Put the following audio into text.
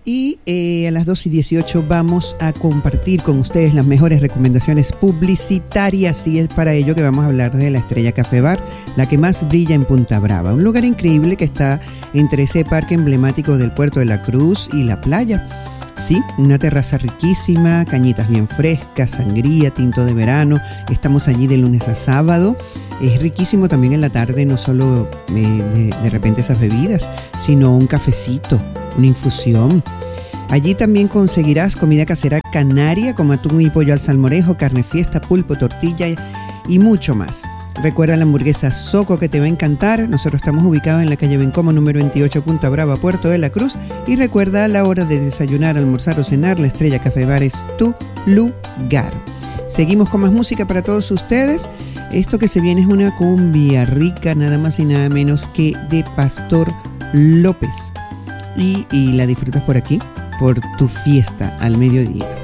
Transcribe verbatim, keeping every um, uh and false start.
Y eh, a las dos y dieciocho vamos a compartir con ustedes las mejores recomendaciones publicitarias, y es para ello que vamos a hablar de la Estrella Café Bar, la que más brilla en Punta Brava, un lugar increíble que está entre ese parque emblemático del Puerto de la Cruz y la playa. Sí, una terraza riquísima, cañitas bien frescas, sangría, tinto de verano. Estamos allí de lunes a sábado. Es riquísimo también en la tarde, no solo eh, de, de repente esas bebidas, sino un cafecito, una infusión. Allí también conseguirás comida casera canaria como atún y pollo al salmorejo, carne fiesta, pulpo, tortilla y, y mucho más. Recuerda la hamburguesa Soco, que te va a encantar. Nosotros estamos ubicados en la calle Bencomo número veintiocho, Punta Brava, Puerto de la Cruz. Y recuerda, a la hora de desayunar, almorzar o cenar, la Estrella Café Bar es tu lugar. Seguimos con más música para todos ustedes. Esto que se viene es una cumbia rica, nada más y nada menos que de Pastor López. Y, y la disfrutas por aquí, por Tu Fiesta al Mediodía.